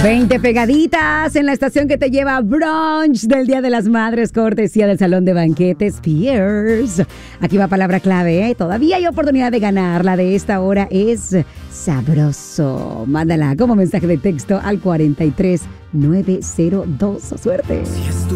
20 pegaditas en la estación que te lleva a brunch del Día de las Madres, cortesía del Salón de Banquetes Pierce. Aquí va palabra clave, ¿eh? Todavía hay oportunidad de ganar. La de esta hora es sabroso. Mándala como mensaje de texto al 43902. Suerte.